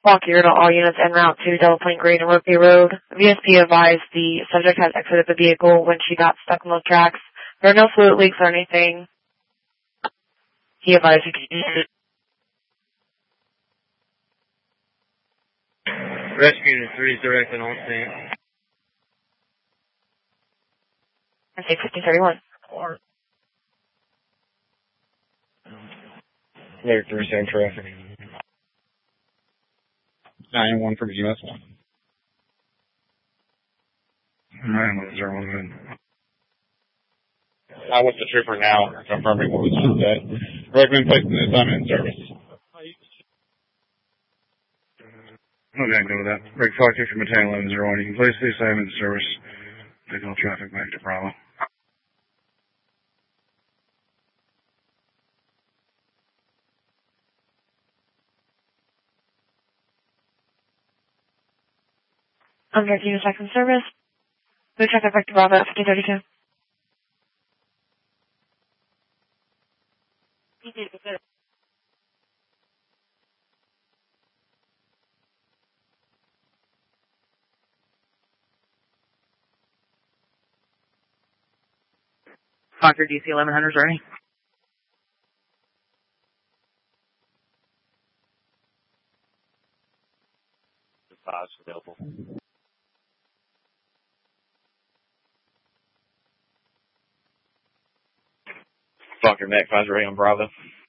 Walk here to all units en route to Delaplane Green and Rookie Road. VSP advised the subject has exited the vehicle when she got stuck on those tracks. There are no fluid leaks or anything. He advised you to Rescue Unit 3 is directed on scene. I say 1531. Layer 3, same traffic. 9-1 from US 1. 9-1. I'm with the trooper now, confirming what was just said. Recommend placing the assignment in service. Okay, go with that. Break 52 from Battalion 1101. You can place the assignment in service. Take all traffic back to Bravo. I'm directing units back in service. Move traffic back to Bravo at 1532. Fokker DC 1100's ready. Available. Fokker Mac 5's ready on Bravo.